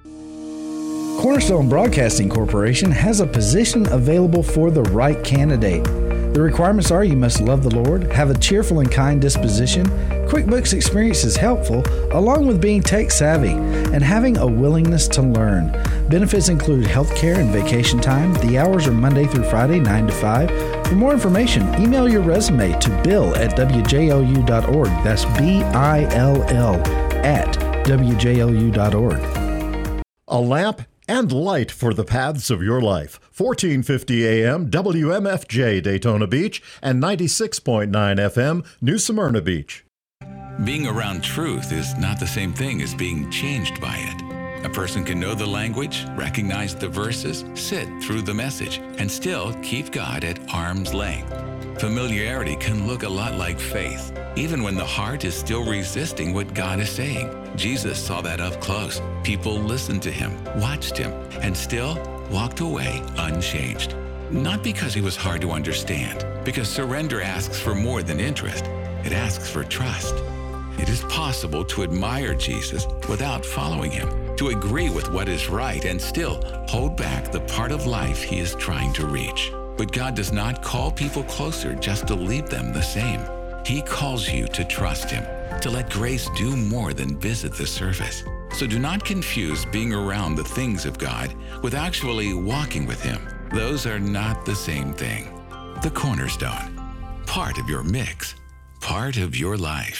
Cornerstone Broadcasting Corporation has a position available for the right candidate. The requirements are you must love the Lord, have a cheerful and kind disposition, QuickBooks experience is helpful, along with being tech savvy, and having a willingness to learn. Benefits include health care and vacation time. The hours are Monday through Friday, 9 to 5. For more information, email your resume to bill@wjlu.org. That's BILL at wjlu.org. A lamp and light for the paths of your life. 1450 AM WMFJ Daytona Beach and 96.9 FM New Smyrna Beach. Being around truth is not the same thing as being changed by it. A person can know the language, recognize the verses, sit through the message, and still keep God at arm's length. Familiarity can look a lot like faith, even when the heart is still resisting what God is saying. Jesus saw that up close. People listened to him, watched him, and still walked away unchanged. Not because he was hard to understand, because surrender asks for more than interest. It asks for trust. It is possible to admire Jesus without following him, to agree with what is right and still hold back the part of life he is trying to reach. But God does not call people closer just to leave them the same. He calls you to trust him, to let grace do more than visit the surface. So do not confuse being around the things of God with actually walking with him. Those are not the same thing. The Cornerstone, part of your mix, part of your life.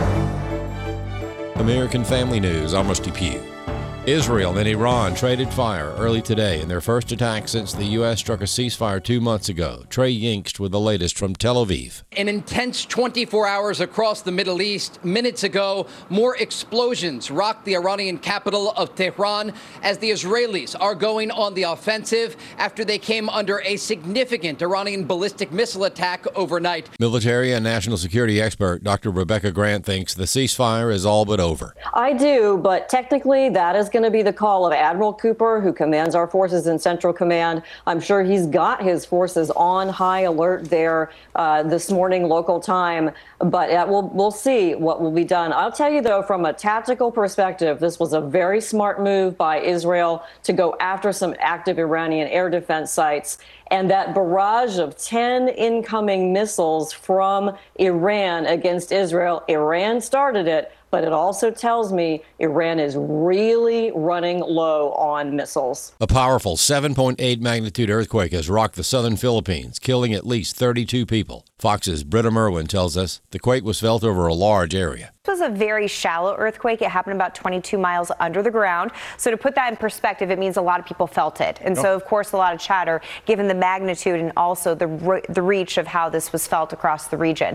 American Family News, I'm Rusty Pugh. Israel and Iran traded fire early today in their first attack since the U.S. struck a ceasefire 2 months ago. Trey Yingst with the latest from Tel Aviv. An intense 24 hours across the Middle East. Minutes ago, more explosions rocked the Iranian capital of Tehran as the Israelis are going on the offensive after they came under a significant Iranian ballistic missile attack overnight. Military and national security expert Dr. Rebecca Grant thinks the ceasefire is all but over. I do, but technically that is going to be the call of Admiral Cooper, who commands our forces in Central Command. I'm sure he's got his forces on high alert there this morning, local time, but we'll see what will be done. I'll tell you, though, from a tactical perspective, this was a very smart move by Israel to go after some active Iranian air defense sites. And that barrage of 10 incoming missiles from Iran against Israel, Iran started it, but it also tells me Iran is really running low on missiles. A powerful 7.8 magnitude earthquake has rocked the southern Philippines, killing at least 32 people. Fox's Britta Merwin tells us the quake was felt over a large area. This was a very shallow earthquake. It happened about 22 miles under the ground. So to put that in perspective, it means a lot of people felt it. And so, of course, a lot of chatter given the magnitude and also the reach of how this was felt across the region.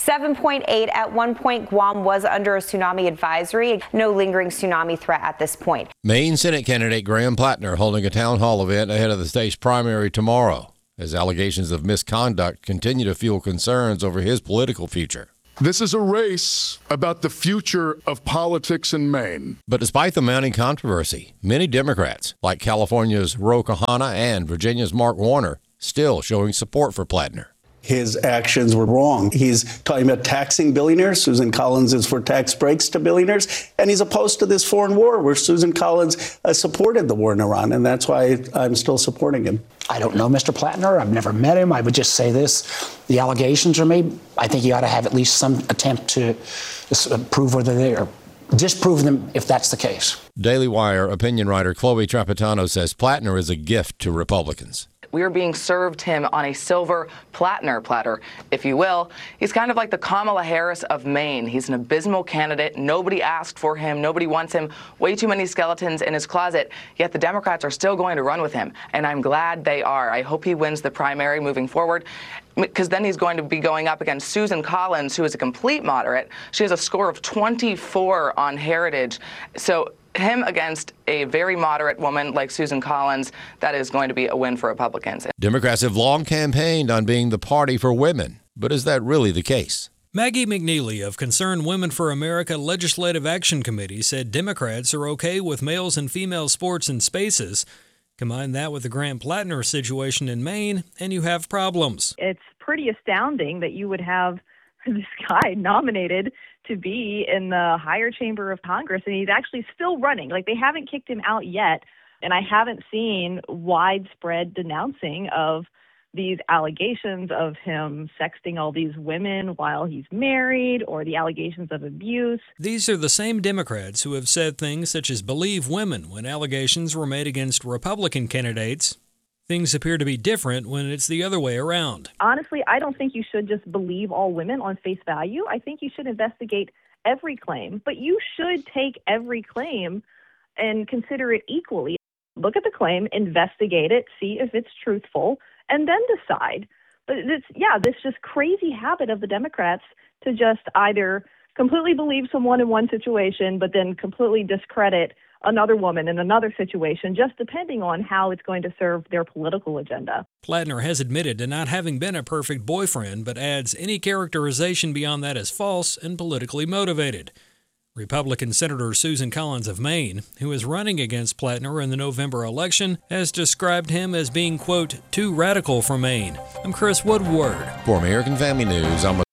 7.8 at one point, Guam was under a tsunami advisory. No lingering tsunami threat at this point. Maine Senate candidate Graham Plattner holding a town hall event ahead of the state's primary tomorrow, as allegations of misconduct continue to fuel concerns over his political future. This is a race about the future of politics in Maine. But despite the mounting controversy, many Democrats, like California's Ro Khanna and Virginia's Mark Warner, still showing support for Plattner. His actions were wrong. He's talking about taxing billionaires. Susan Collins is for tax breaks to billionaires. And he's opposed to this foreign war where Susan Collins supported the war in Iran. And that's why I'm still supporting him. I don't know Mr. Plattner. I've never met him. I would just say this. The allegations are made. I think you ought to have at least some attempt to prove whether they are. Disprove them if that's the case. Daily Wire opinion writer Chloe Trapattano says Plattner is a gift to Republicans. We are being served him on a silver Plattner platter, if you will. He's kind of like the Kamala Harris of Maine. He's an abysmal candidate. Nobody asked for him. Nobody wants him. Way too many skeletons in his closet. Yet the Democrats are still going to run with him. And I'm glad they are. I hope he wins the primary moving forward, because then he's going to be going up against Susan Collins, who is a complete moderate. She has a score of 24 on Heritage. So him against a very moderate woman like Susan Collins, that is going to be a win for Republicans. Democrats have long campaigned on being the party for women, but is that really the case? Maggie McNeely of Concerned Women for America Legislative Action Committee said Democrats are okay with males and female sports and spaces. Combine that with the Graham Plattner situation in Maine, and you have problems. It's pretty astounding that you would have this guy nominated to be in the higher chamber of Congress, and he's actually still running. Like, they haven't kicked him out yet, and I haven't seen widespread denouncing of these allegations of him sexting all these women while he's married, or the allegations of abuse. These are the same Democrats who have said things such as believe women when allegations were made against Republican candidates. Things appear to be different when it's the other way around. Honestly, I don't think you should just believe all women on face value. I think you should investigate every claim, but you should take every claim and consider it equally. Look at the claim, investigate it, see if it's truthful, and then decide. But this just crazy habit of the Democrats to just either completely believe someone in one situation, but then completely discredit another woman in another situation, just depending on how it's going to serve their political agenda. Plattner has admitted to not having been a perfect boyfriend, but adds any characterization beyond that is false and politically motivated. Republican Senator Susan Collins of Maine, who is running against Plattner in the November election, has described him as being, quote, too radical for Maine. I'm Chris Woodward. For American Family News, I'm